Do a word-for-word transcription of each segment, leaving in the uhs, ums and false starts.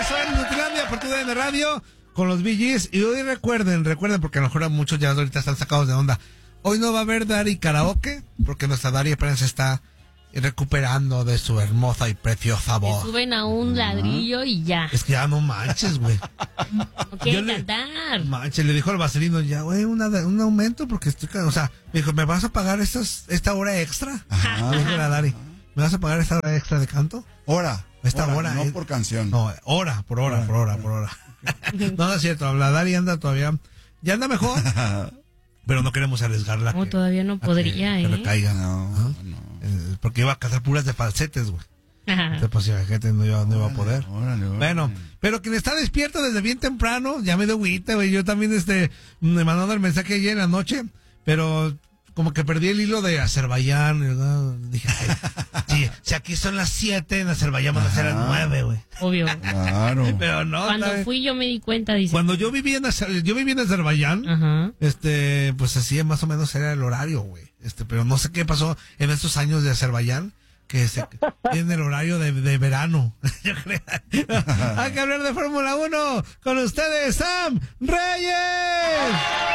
regreso en Nutilandia por tu D N Radio con los Bee Gees. Y hoy recuerden, recuerden, porque a lo mejor muchos ya ahorita están sacados de onda. Hoy no va a haber Dari Karaoke, porque nuestra Dari apenas está recuperando de su hermosa y preciosa voz. Se suben a un ladrillo y ya. Es que ya no manches, güey. No quieren cantar. Manches, le dijo al vaselino ya, güey, una, un aumento porque estoy... O sea, me dijo, ¿me vas a pagar estas, esta hora extra? Ajá. Le dijo la Dari, ¿me vas a pagar esta hora extra de canto? Hora. Esta hora, hora. No es, por canción. No, hora, por hora, por hora, por hora. No, no es cierto, la Dari anda todavía... Ya anda mejor, pero no queremos arriesgarla. No, que, todavía no podría, que, ¿eh? Que recaiga. No, ¿no? no. Eh, porque iba a cazar puras de falsetes, güey. Ajá. Entonces, pues, la gente no iba, no iba a poder. Órale, órale. Bueno, pero quien está despierto desde bien temprano, ya me dio agüita, güey. Yo también, este, me mandaron el mensaje ayer en la noche, pero como que perdí el hilo de Azerbaiyán, ¿verdad? Dije, ay, sí, si aquí son las siete, en Azerbaiyán van a ser las nueve, güey. Obvio. Claro. Pero no. Cuando ¿sabes? fui yo me di cuenta, dice. Cuando yo viví en Azer- yo viví en Azerbaiyán, Ajá. este, pues así más o menos era el horario, güey. Este, pero no sé qué pasó en estos años de Azerbaiyán, que se tiene el horario de, de verano. Yo creo. Hay que hablar de Fórmula uno con ustedes, Sam Reyes.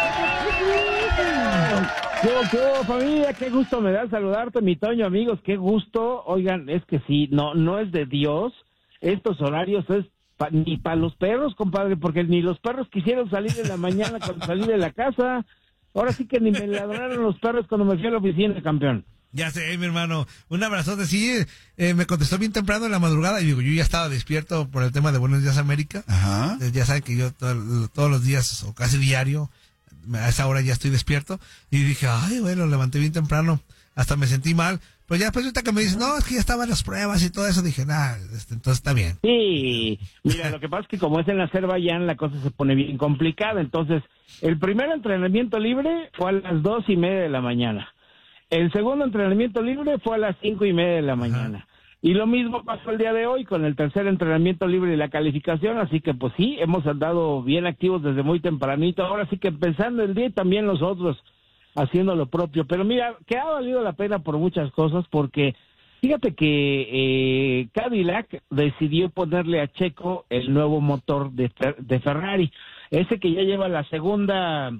¿Qué hubo, qué hubo, familia? Qué gusto me da saludarte, mi Toño, amigos, qué gusto. Oigan, es que sí, no, no es de Dios. Estos horarios es pa, ni para los perros, compadre, porque ni los perros quisieron salir en la mañana cuando salí de la casa. Ahora sí que ni me ladraron los perros cuando me fui a la oficina, campeón. Ya sé, mi hermano. Un abrazote. Sí, eh, me contestó bien temprano en la madrugada y digo, yo ya estaba despierto por el tema de Buenos Días América. Ajá. Eh, Ya saben que yo to- todos los días o casi diario a esa hora ya estoy despierto y dije, ay, bueno, levanté bien temprano, hasta me sentí mal, pero ya después ahorita que me dicen, no, es que ya estaban las pruebas y todo eso, dije, nah, este, entonces está bien. Sí, mira, lo que pasa es que como es en Azerbaiyán, la cosa se pone bien complicada. Entonces, el primer entrenamiento libre fue a las dos y media de la mañana. El segundo entrenamiento libre fue a las cinco y media de la mañana. Y lo mismo pasó el día de hoy con el tercer entrenamiento libre y la calificación, así que pues sí, hemos andado bien activos desde muy tempranito, ahora sí que empezando el día y también nosotros haciendo lo propio. Pero mira, que ha valido la pena por muchas cosas, porque fíjate que eh, Cadillac decidió ponerle a Checo el nuevo motor de, Fer- de Ferrari, ese que ya lleva la segunda...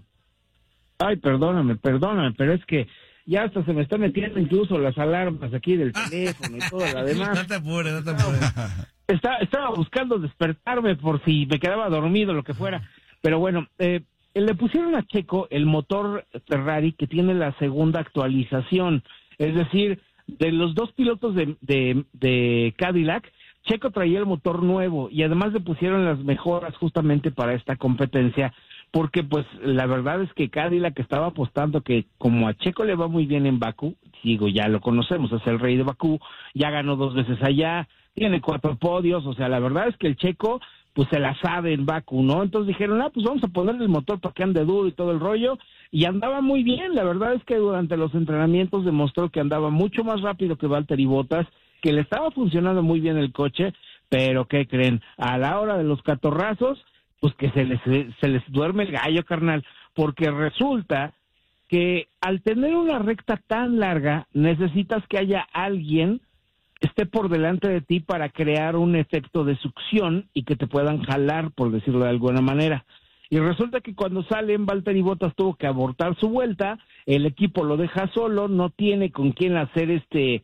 Ay, perdóname, perdóname, pero es que ya hasta se me están metiendo incluso las alarmas aquí del teléfono y todo lo demás. No te apures, no te apures. Está, estaba buscando despertarme por si me quedaba dormido, lo que fuera. Pero bueno, eh, le pusieron a Checo el motor Ferrari que tiene la segunda actualización. Es decir, de los dos pilotos de, de, de Cadillac, Checo traía el motor nuevo y además le pusieron las mejoras justamente para esta competencia, porque pues la verdad es que Cadillac estaba apostando que como a Checo le va muy bien en Bakú, digo, ya lo conocemos, es el rey de Bakú, ya ganó dos veces allá, tiene cuatro podios, o sea, la verdad es que el Checo pues se la sabe en Bakú, ¿no? Entonces dijeron, ah, pues vamos a ponerle el motor para que ande duro y todo el rollo, y andaba muy bien. La verdad es que durante los entrenamientos demostró que andaba mucho más rápido que Valtteri Bottas, que le estaba funcionando muy bien el coche, pero ¿qué creen? A la hora de los catorrazos, pues que se les, se les duerme el gallo, carnal, porque resulta que al tener una recta tan larga, necesitas que haya alguien que esté por delante de ti para crear un efecto de succión y que te puedan jalar, por decirlo de alguna manera. Y resulta que cuando salen, Valtteri Bottas tuvo que abortar su vuelta, el equipo lo deja solo, no tiene con quién hacer este,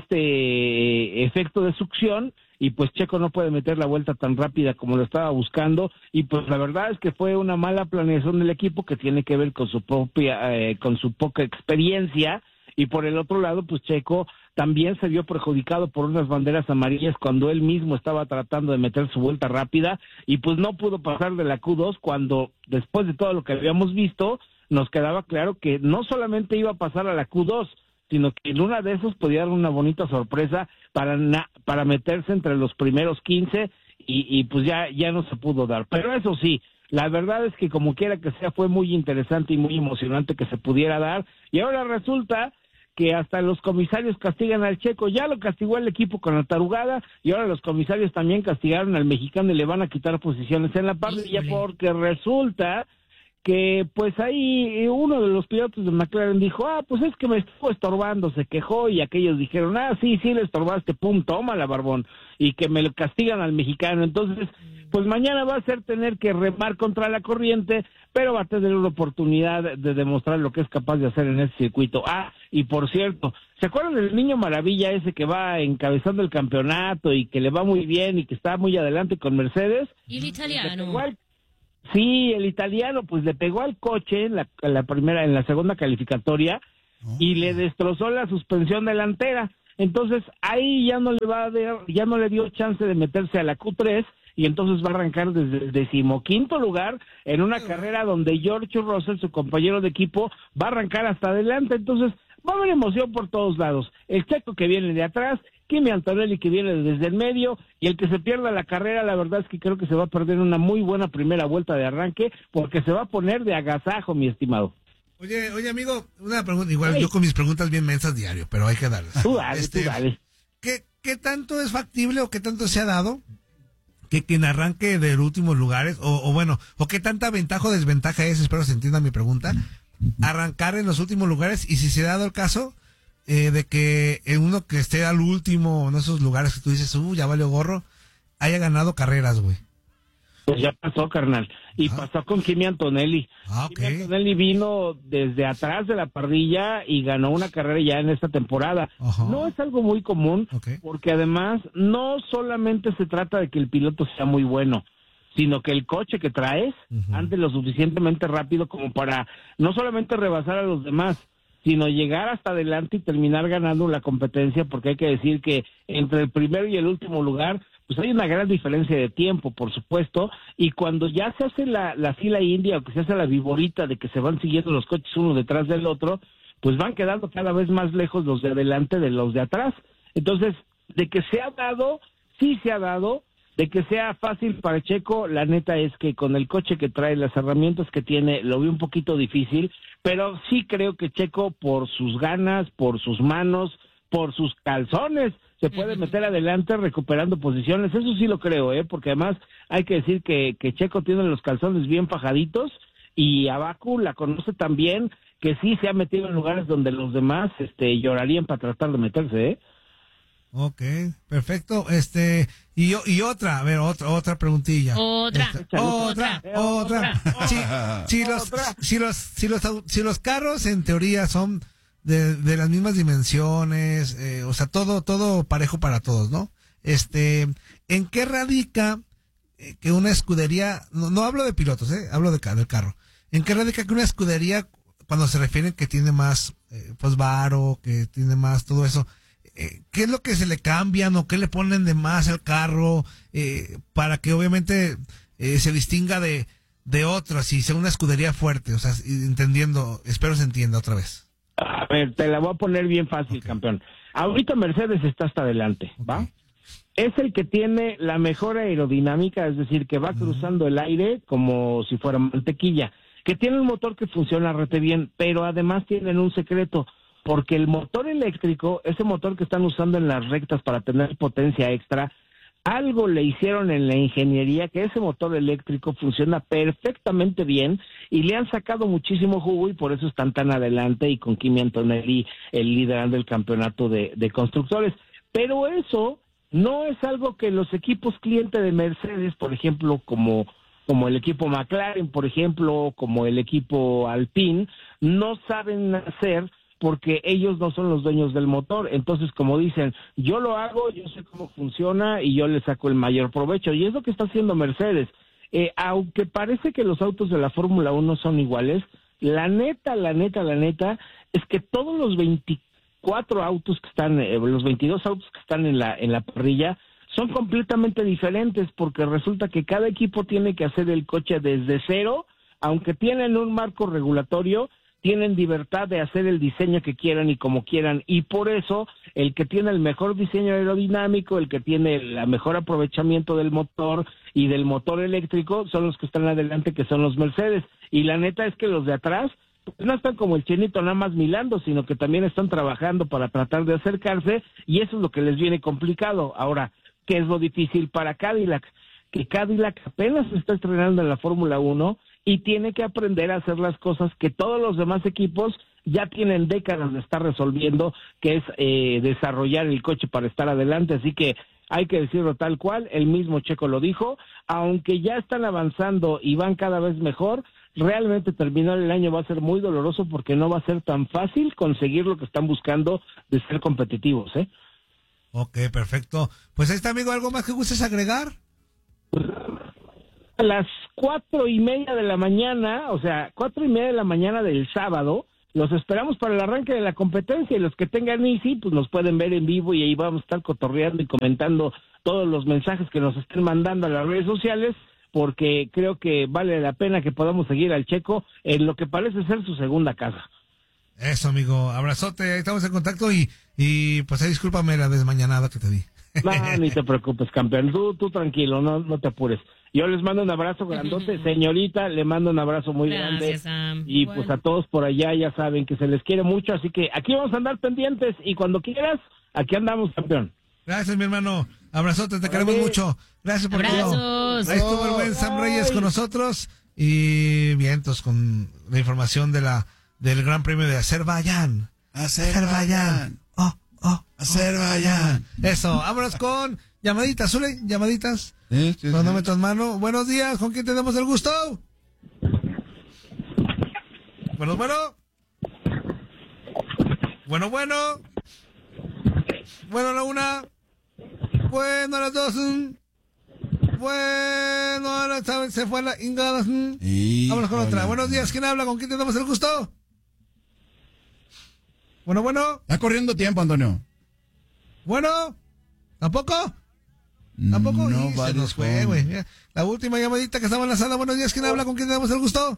este efecto de succión, y pues Checo no puede meter la vuelta tan rápida como lo estaba buscando, y pues la verdad es que fue una mala planeación del equipo que tiene que ver con su propia, eh, con su poca experiencia, y por el otro lado, pues Checo también se vio perjudicado por unas banderas amarillas cuando él mismo estaba tratando de meter su vuelta rápida, y pues no pudo pasar de la Q dos cuando, después de todo lo que habíamos visto, nos quedaba claro que no solamente iba a pasar a la Q dos, sino que en una de esas podía dar una bonita sorpresa para na- para meterse entre los primeros quince y, y pues ya, ya no se pudo dar. Pero eso sí, la verdad es que como quiera que sea fue muy interesante y muy emocionante que se pudiera dar, y ahora resulta que hasta los comisarios castigan al Checo. Ya lo castigó el equipo con la tarugada y ahora los comisarios también castigaron al mexicano y le van a quitar posiciones en la parrilla porque resulta que pues ahí uno de los pilotos de McLaren dijo, ah, pues es que me estuvo estorbando, se quejó, y aquellos dijeron, ah, sí, sí le estorbaste, pum, tómala, barbón, y que me lo castigan al mexicano. Entonces, pues mañana va a ser tener que remar contra la corriente, pero va a tener una oportunidad de demostrar lo que es capaz de hacer en ese circuito. Ah, y por cierto, ¿se acuerdan del niño maravilla ese que va encabezando el campeonato y que le va muy bien y que está muy adelante con Mercedes? Y el italiano. Igual, sí, el italiano, pues le pegó al coche en la, en la primera, en la segunda calificatoria, oh, y le destrozó la suspensión delantera. Entonces ahí ya no le va a dar, ya no le dio chance de meterse a la Q tres, y entonces va a arrancar desde el decimoquinto lugar en una carrera donde George Russell, su compañero de equipo, va a arrancar hasta adelante. Entonces va a haber emoción por todos lados. El Checo que viene de atrás, Kimi Antonelli que viene desde el medio, y el que se pierda la carrera, la verdad es que creo que se va a perder una muy buena primera vuelta de arranque, porque se va a poner de agasajo, mi estimado. Oye, oye amigo, una pregunta, igual, hey, yo con mis preguntas bien mensas diario, pero hay que darlas. Tú dale, este, tú dale. ¿qué, ¿Qué tanto es factible o qué tanto se ha dado que quien arranque de los últimos lugares, o, o bueno, o qué tanta ventaja o desventaja es, espero se entienda mi pregunta, arrancar en los últimos lugares, y si se ha dado el caso eh, de que uno que esté al último en esos lugares que tú dices, uh, ya valió gorro, haya ganado carreras, güey? Pues ya pasó, carnal, y ah. pasó con Kimi Antonelli. Ah, okay. Kimi Antonelli vino desde atrás de la parrilla y ganó una carrera ya en esta temporada. Uh-huh. No es algo muy común, okay, porque además no solamente se trata de que el piloto sea muy bueno, sino que el coche que traes uh-huh. ande lo suficientemente rápido como para no solamente rebasar a los demás, sino llegar hasta adelante y terminar ganando la competencia, porque hay que decir que entre el primero y el último lugar pues hay una gran diferencia de tiempo, por supuesto, y cuando ya se hace la, la fila india, o que se hace la viborita de que se van siguiendo los coches uno detrás del otro, pues van quedando cada vez más lejos los de adelante de los de atrás. Entonces, de que se ha dado, sí se ha dado, de que sea fácil para Checo, la neta es que con el coche que trae, las herramientas que tiene, lo veo un poquito difícil, pero sí creo que Checo, por sus ganas, por sus manos, por sus calzones, se puede meter adelante recuperando posiciones. Eso sí lo creo, ¿eh? Porque además hay que decir que, que Checo tiene los calzones bien fajaditos, y a Baku la conoce tan bien que sí se ha metido en lugares donde los demás este, llorarían para tratar de meterse, ¿eh? Ok, perfecto. Este, y yo, y otra, a ver, otra, otra preguntilla. Otra. Este, otra, otra, otra. otra. Si, si los, si los, si los, si los carros en teoría son de, de las mismas dimensiones, eh, o sea, todo, todo parejo para todos, ¿no? Este, ¿en qué radica eh, que una escudería, no, no hablo de pilotos, eh, hablo de, del carro, ¿en qué radica que una escudería, cuando se refiere que tiene más, eh, pues, varo, que tiene más todo eso, eh, qué es lo que se le cambian o qué le ponen de más al carro, eh, para que obviamente eh, se distinga de, de otras y sea una escudería fuerte? O sea, entendiendo, espero se entienda otra vez. A ver, te la voy a poner bien fácil, okay, campeón. Ahorita Mercedes está hasta adelante, ¿va? Okay. Es el que tiene la mejor aerodinámica, es decir, que va uh-huh. cruzando el aire como si fuera mantequilla, que tiene un motor que funciona rete bien, pero además tienen un secreto, porque el motor eléctrico, ese motor que están usando en las rectas para tener potencia extra, algo le hicieron en la ingeniería que ese motor eléctrico funciona perfectamente bien, y le han sacado muchísimo jugo, y por eso están tan adelante, y con Kimi Antonelli el liderando el campeonato de, de constructores. Pero eso no es algo que los equipos clientes de Mercedes, por ejemplo, como, como el equipo McLaren, por ejemplo, como el equipo Alpine, no saben hacer, porque ellos no son los dueños del motor. Entonces, como dicen, yo lo hago, yo sé cómo funciona y yo le saco el mayor provecho, y es lo que está haciendo Mercedes. Eh, aunque parece que los autos de la Fórmula uno son iguales, la neta, la neta, la neta, es que todos los veinticuatro autos que están, eh, los veintidós autos que están en la, en la parrilla, son completamente diferentes, porque resulta que cada equipo tiene que hacer el coche desde cero, aunque tienen un marco regulatorio, tienen libertad de hacer el diseño que quieran y como quieran, y por eso el que tiene el mejor diseño aerodinámico, el que tiene el mejor aprovechamiento del motor y del motor eléctrico, son los que están adelante, que son los Mercedes. Y la neta es que los de atrás pues no están como el chinito nada más milando, sino que también están trabajando para tratar de acercarse, y eso es lo que les viene complicado. Ahora, ¿qué es lo difícil para Cadillac? Que Cadillac apenas se está estrenando en la Fórmula uno, y tiene que aprender a hacer las cosas que todos los demás equipos ya tienen décadas de estar resolviendo, que es eh, desarrollar el coche para estar adelante. Así que hay que decirlo tal cual, el mismo Checo lo dijo, aunque ya están avanzando y van cada vez mejor, realmente terminar el año va a ser muy doloroso porque no va a ser tan fácil conseguir lo que están buscando de ser competitivos, ¿eh? Ok, perfecto. Pues ahí está, amigo, ¿algo más que gustes agregar? A las cuatro y media de la mañana, o sea, cuatro y media de la mañana del sábado, los esperamos para el arranque de la competencia, y los que tengan Easy, pues nos pueden ver en vivo, y ahí vamos a estar cotorreando y comentando todos los mensajes que nos estén mandando a las redes sociales, porque creo que vale la pena que podamos seguir al Checo en lo que parece ser su segunda casa. Eso, amigo, abrazote, ahí estamos en contacto, y, y pues ahí discúlpame la desmañanada que te di. No, ni te preocupes, campeón, tú, tú tranquilo, no, no te apures. Yo les mando un abrazo grandote, señorita, le mando un abrazo muy Gracias, grande. Sam. Y Bueno. pues a todos por allá ya saben que se les quiere mucho, así que aquí vamos a andar pendientes, y cuando quieras, aquí andamos, campeón. Gracias, mi hermano, abrazote, te Órale. queremos mucho. Gracias por todo. Abrazos. Ahí estuvo el buen Sam Reyes con nosotros, y vientos con la información de la del Gran Premio de Azerbaiyán. Azerbaiyán. Oh, oh, Azerbaiyán. eso, vámonos con llamaditas, Zule, llamaditas. Sí, sí, sí. Cronómetro en mano. Buenos días, ¿con quién tenemos el gusto? Bueno, bueno. Bueno, bueno. Bueno, la una. Bueno, las dos. Bueno, ahora se fue la ingada. Vámonos con otra. Buenos días, ¿quién habla? ¿Con quién tenemos el gusto? Bueno, bueno. Está corriendo tiempo, Antonio. Bueno. ¿Tampoco? ¿Tampoco? No, Y se varios nos fue, con- güey. Mira, la última llamadita que estaba enlazada. Buenos días, ¿quién habla? ¿Con quién tenemos el gusto?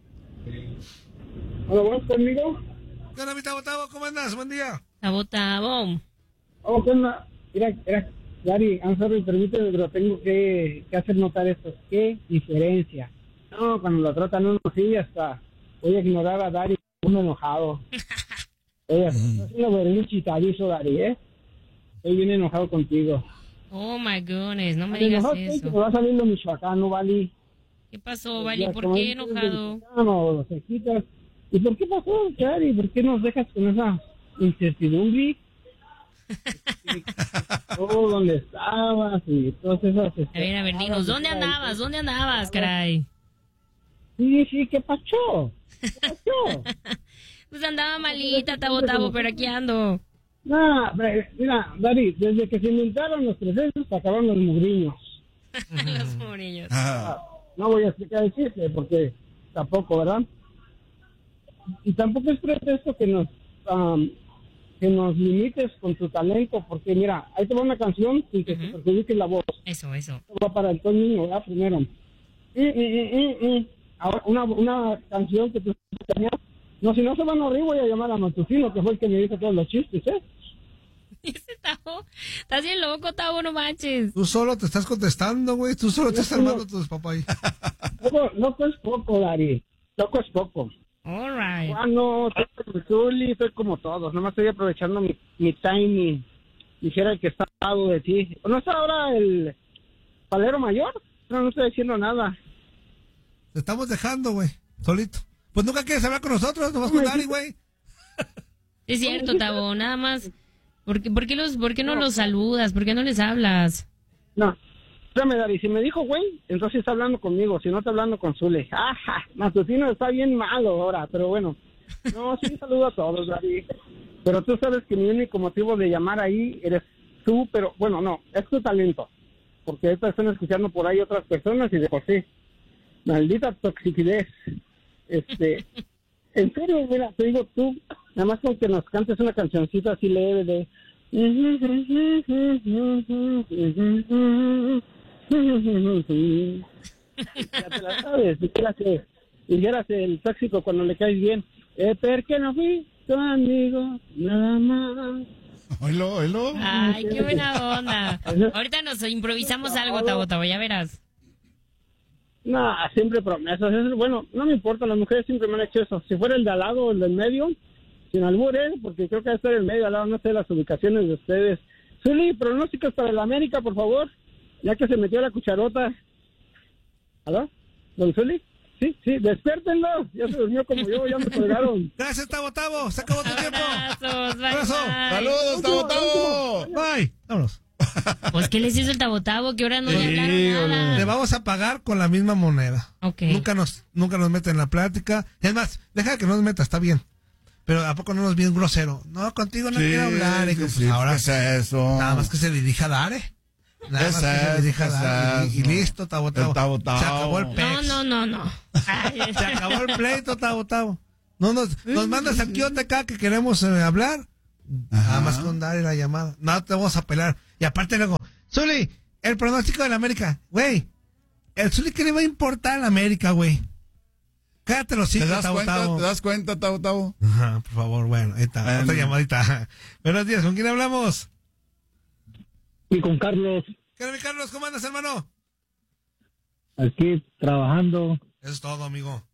Hola, ¿vos conmigo? ¿Qué onda, mi Tabo Tabo? ¿Cómo andas? Buen día. Tabo, tabo. Oh, ¿qué onda? Mira, mira, Gary, I'm sorry, permíteme, pero tengo que, que hacer notar esto. ¿Qué diferencia? No, cuando lo tratan uno así, hasta voy a ignorar a Dari, uno enojado. Oye, estás haciendo berrinche, te aviso, Dari, ¿eh? Estoy bien enojado contigo. Oh my goodness, no me Te digas enojaste que eso. me va saliendo michoacano, Vali. ¿Qué pasó, Vali? Ya, ¿Por como qué dices, enojado? mexicano, se quitas. ¿Y por qué pasó, Gary? ¿Por qué nos dejas con esa incertidumbre? Oh, ¿dónde estabas? Y todas esas... A ver, a ver, dinos, ¿dónde andabas? ¿Dónde andabas, caray? Sí, sí, ¿qué pasó? ¿Qué pasó? Pues andaba malita, Tabo, tabo, pero aquí ando. Nah, bre- mira, Dari, desde que se inventaron los procesos, se acabaron los mugriños. Los morillos. Ah, No voy a explicar el chiste, porque tampoco, ¿verdad? Y tampoco es pretexto que nos am, que nos limites con tu talento, porque mira, ahí te va una canción sin que te Ujú. perjudique la voz. Eso, eso. Va para el todo niño, ¿verdad? Primero. Mm, mm, mm, mm, mm. Ahora, una, una canción que tú tenías. No, si no se van a reír, voy a llamar a Matutino, que fue el que me dijo todos los chistes, ¿eh? Ese Tabo, estás bien loco, Tabo, no manches. Tú solo te estás contestando, güey. Tú solo te estás armando tu papá ahí. Loco, loco es poco, Dari. Loco es poco. All right. Ah, no, soy como Zuli, soy como todos. Nomás estoy aprovechando mi, mi time y dijera que está al lado de ti. ¿No está ahora el palero mayor? No, no estoy diciendo nada. Te estamos dejando, güey. Solito. Pues nunca quieres hablar con nosotros, nomás con Dani, güey. Es cierto, Tabo, nada más. ¿Por qué, por qué, los, por qué no los saludas? ¿Por qué no les hablas? No. Espérame, Dari, si me dijo güey, entonces está hablando conmigo, si no está hablando con Zule. Ajá, Matutino está bien malo ahora, pero bueno. No, sí, saludo a todos, Dari. Pero tú sabes que mi único motivo de llamar ahí eres tú, pero bueno, no, es tu talento. Porque ahorita están escuchando por ahí otras personas y de por sí. Maldita toxicidad. Este, en serio, mira, te digo tú, nada más con que nos cantes una cancioncita así leve de... Ya te la sabes, dijeras, dijeras el tóxico cuando le caes bien. Eh, ¿por qué no fui tu amigo? Nada más. oílo, oílo. Ay, qué buena onda. Ahorita nos improvisamos algo, Tabo, Tabo, ya verás. No, siempre promesas. Es, bueno, no me importa, las mujeres siempre me han hecho eso. Si fuera el de al lado o el del medio, sin albur, ¿eh? Porque creo que debe ser el medio al lado, no sé las ubicaciones de ustedes. Zuli, pronósticos para el América, por favor, ya que se metió la cucharota. ¿Aló? ¿Don Zuli? sí, sí, despiértenlos. Ya se durmió como yo, ya me colgaron. Gracias, Tavo Tavo. Se acabó tu tiempo. Abrazos, bye, Abrazo. bye. ¡Saludos, Tavo Tavo! Bye. Vámonos. Pues, ¿qué les hizo el Tabo Tabo? Que ahora no me Sí, hablaron nada. Le vamos a pagar con la misma moneda. Ok. Nunca nos, nunca nos mete en la plática. Es más, deja que nos meta, está bien. Pero ¿a poco no nos viene grosero? No, contigo no Sí, quiero hablar. Y sí, pues sí, ahora ¿qué es eso? nada más que se dirija a Dare. Nada ¿Qué más es que se eso? dirija a ¿Qué es Dare. Y, y eso? listo, Tavo Tavo. El Tavo Tavo. Se acabó el No, pex. no, no, no. Ay, Se acabó el pleito, Tavo Tavo. No nos, nos mandas aquí otra acá que queremos eh, hablar. Nada más con Dare la llamada. No te vamos a pelar. Y aparte luego, Zuli, el pronóstico de la América. Güey, el Zuli, ¿qué le va a importar a la América, güey? Cállate los ¿Te hijos, das Tavo cuenta? Tavo. ¿Te das cuenta, Tavo Tavo? Ajá, por favor, bueno, ahí está. Bueno. Otra llamadita. Buenos días, ¿con quién hablamos? Y con Carlos, ¿Qué tal, mi Carlos? ¿Cómo andas, hermano? aquí trabajando. Eso es todo, amigo.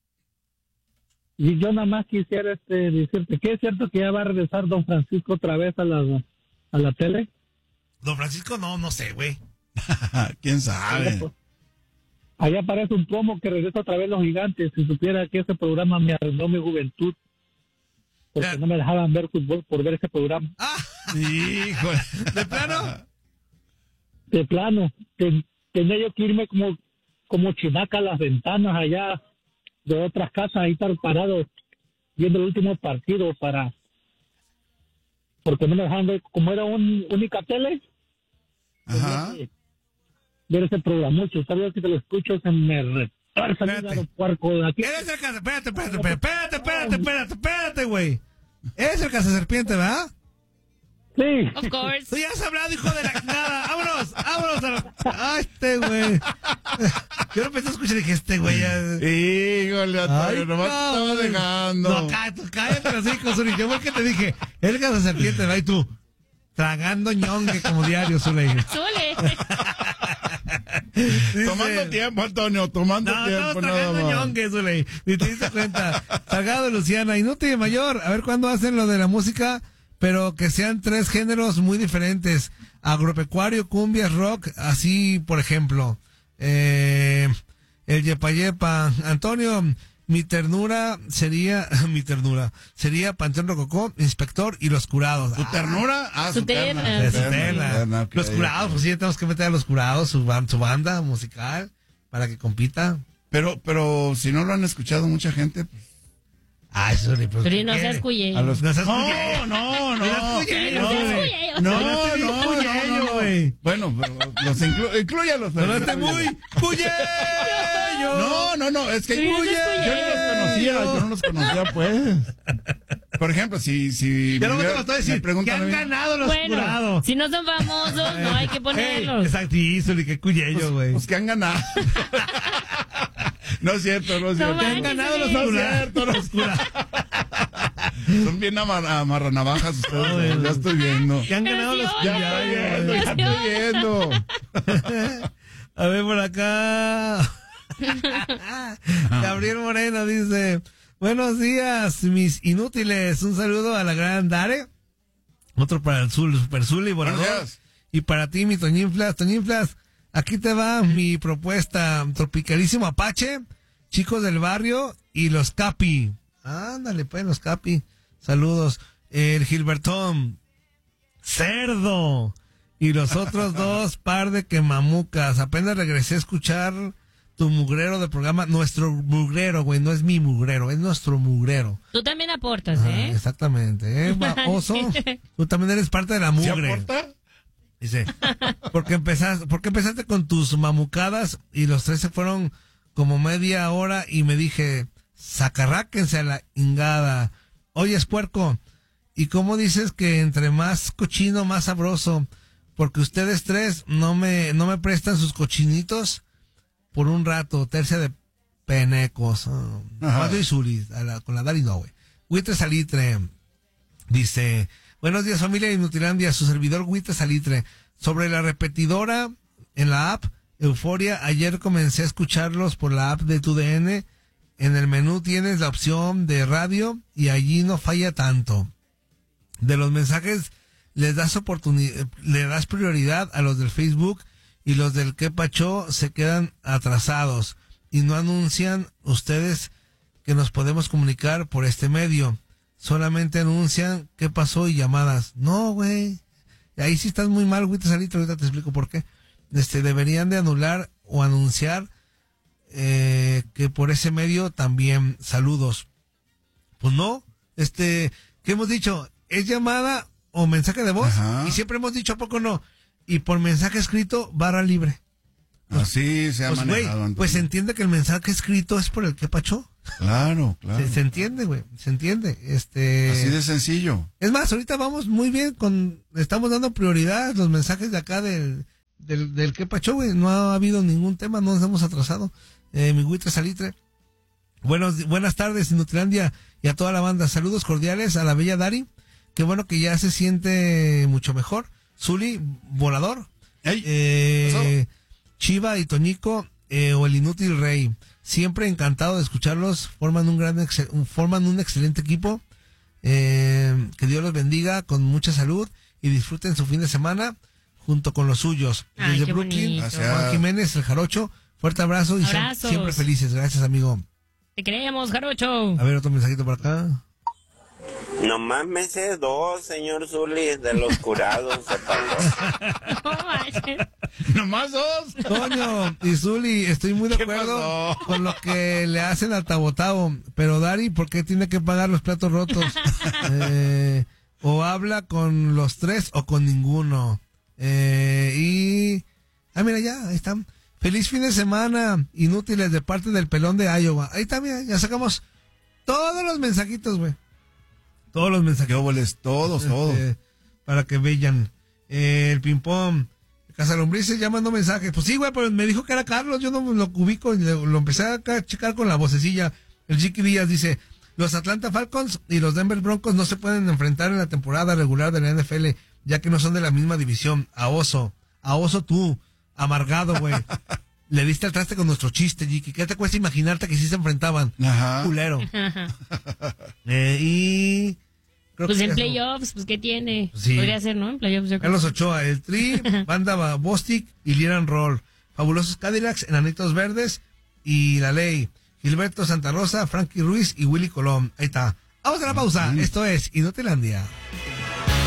Y yo nada más quisiera este, decirte que es cierto que ya va a regresar don Francisco otra vez a la, a la tele. Don Francisco, no, no sé, güey. ¿Quién sabe? Allá aparece un promo que regresa otra vez Los Gigantes. Si supiera que ese programa me arruinó mi juventud. Porque Ya. no me dejaban ver fútbol por ver ese programa. Ah, Híjole. ¿de plano? De plano, ten- tenía yo que irme como, como chinaca a las ventanas allá de otras casas, ahí estar parado viendo el último partido para... Porque no me dejaban ver, como era un única tele, Ajá. ver ese programa mucho. Sabía que te lo escucho, se me retorce el Espérate. hígado puerco de aquí. Eres el caza... Espérate, espérate, espérate, espérate, espérate, espérate, espérate, güey. Eres el cazaserpiente, ¿verdad? Sí. Of course. Tú ya has hablado, hijo de la nada. Vámonos, vámonos. A la... Ay, este güey. Yo no pensé escuchar y dije, este güey ya... Híjole, Antonio, nomás te estaba cabrón. dejando. No, cállate, cállate los hijos, Zuli. Yo fue el que te dije, el cazaserpiente, ¿verdad? Y tú, tragando ñongue como diario, Zuli. Zule. Dice- Tomando tiempo, Antonio, tomando No, tiempo, estamos nada tragando más. ñongue, Zuli. Ni te diste cuenta. Salgado, Luciana. Inútil mayor. A ver cuándo hacen lo de la música, pero que sean tres géneros muy diferentes. Agropecuario, cumbias, rock, así, por ejemplo. Eh, el Yepa Yepa. Antonio, mi ternura sería, mi ternura, sería Panteón Rococó, Inspector y Los Curados. ¿Tu ternura? Ah, Su su terna. terna. De su su terna, terna. terna, ok. Los Curados, pues sí, tenemos que meter a Los Curados, su, ban- su banda musical, para que compita. Pero, pero si no lo han escuchado mucha gente, pues, Ay, Zuli, pues. Pero ¿qué no quiere? seas cuyey. a los... No seas no, cuyello. no, no, No seas cuyello, No seas güey. cuyello. No, No, no, no, cuyello, no. güey. Bueno, pero los inclu inclúyalos. No, no esté muy cuyello. No, no, no, es que Sí, yo, ese es yo no los conocía, yo no los conocía, pues. Por ejemplo, si, si Ya luego te me- lo estoy a me decir, que preguntan a han mí, ganado Los Bueno, Curados. si no son famosos, no hay que Ey, ponerlos. exacto, y Zuli, que cuyello, güey. pues que han ganado. No es cierto, no es No cierto. Que han manches, ganado Los Zuli. Curados. Los Curados. Son bien amar amarranavajas ustedes, Ay, ya estoy viendo. Que han Pero ganado sí, Los oye, Ya Curados. estoy viendo, ya estoy viendo. A ver, por acá. Gabriel Moreno dice: buenos días, mis inútiles. Un saludo a la gran Dare. Otro para el Zul, Super Zul y Buenos Volador. días. Y para ti, mi Toñinflas. Toñinflas, aquí te va mi propuesta. Tropicalísimo Apache, Chicos del Barrio y los Capi. Ándale, pues, los Capi. Saludos. El Gilbertón, Cerdo. Y los otros dos, par de quemamucas. Apenas regresé a escuchar tu mugrero de programa. Nuestro mugrero, güey. No es mi mugrero, es nuestro mugrero. Tú también aportas, Ah, ¿eh? exactamente, ¿eh? Va- Oso, tú también eres parte de la ¿Se mugre. aporta? Dice, porque empezaste, porque empezaste con tus mamucadas y los tres se fueron como media hora y me dije, sacarráquense a la ingada. Oye, puerco, ¿y cómo dices que entre más cochino, más sabroso? Porque ustedes tres no me, no me prestan sus cochinitos por un rato, tercia de penecos. Ah, Ajá. Cuatro y Zuli, a la- con la Dari no, güey. Huitre Salitre dice, buenos días familia de Inutilandia, su servidor Huitre Salitre. Sobre la repetidora en la app Euforia, ayer comencé a escucharlos por la app de tu D N. En el menú tienes la opción de radio y allí no falla tanto. De los mensajes les das oportunidad, le das prioridad a los del Facebook y los del que pacho se quedan atrasados. y no anuncian ustedes que nos podemos comunicar por este medio. Solamente anuncian qué pasó y llamadas. No, güey. Ahí sí estás muy mal, güey, te saliste, ahorita te explico por qué. Este, deberían de anular o anunciar eh, que por ese medio también saludos. Pues no, este, ¿qué hemos dicho? ¿Es llamada o mensaje de voz? Ajá. Y siempre hemos dicho, ¿a poco no? Y por mensaje escrito, barra libre. Así se ha Pues, güey, manejado. pues se entiende que el mensaje escrito es por el que pachó. Claro, claro. Se, se entiende, güey, se entiende. Este, Así de sencillo. Es más, ahorita vamos muy bien con, estamos dando prioridad a los mensajes de acá del, del, del que pachó, güey. No ha habido ningún tema, no nos hemos atrasado. Eh, mi Huitre Salitre. Buenos, buenas tardes, Nutrilandia, y a toda la banda. Saludos cordiales a la bella Dari. Qué bueno que ya se siente mucho mejor. Zuli, volador. Ey, Eh, Chiva y Toñico, eh, o el inútil Rey. Siempre encantado de escucharlos. Forman un gran, excel- forman un excelente equipo. Eh, que Dios los bendiga con mucha salud y disfruten su fin de semana junto con los suyos. Ay, Desde qué Brooklyn, bonito. Juan Jiménez, el Jarocho. Fuerte abrazo y sie- Abrazos. siempre felices. Gracias, amigo. Te creemos, Jarocho. A ver, otro mensajito por acá. Nomás me sé dos, señor Zuli, de los curados se pasó. No manches. nomás dos. Toño y Zuli, estoy muy de ¿Qué acuerdo pasó? con lo que le hacen al Tabotabo. Pero Dari, ¿por qué tiene que pagar los platos rotos? Eh, o habla con los tres o con ninguno. Eh, y... Ah, mira, ya, ahí están. Feliz fin de semana, inútiles, de parte del pelón de Iowa. Ahí está, mira, ya sacamos todos los mensajitos, güey. Todos los ¿Qué mensajitos. óboles? Todos, todos. Este, para que vean. Eh, el ping-pong. Casalombrices ya mandó mensajes. Pues sí, güey, pero me dijo que era Carlos. Yo no lo ubico. y Lo, lo empecé a ca- checar con la vocecilla. El Chiqui Díaz dice: los Atlanta Falcons y los Denver Broncos no se pueden enfrentar en la temporada regular de la N F L, ya que no son de la misma división. A oso. A oso tú. Amargado, güey. Le diste al traste con nuestro chiste, Chiqui. ¿Qué te cuesta imaginarte que sí se enfrentaban? Ajá. Culero. Eh, y... creo Pues que en ya- playoffs, pues ¿qué tiene? Sí. Podría ser, ¿no? En playoffs, yo creo. Carlos Ochoa, el Tri, Banda Bostic y Lieran Roll. Fabulosos Cadillacs, Enanitos Verdes y La Ley. Gilberto Santa Rosa, Frankie Ruiz y Willy Colón. Ahí está. Vamos a la pausa. Esto es Inutilandia.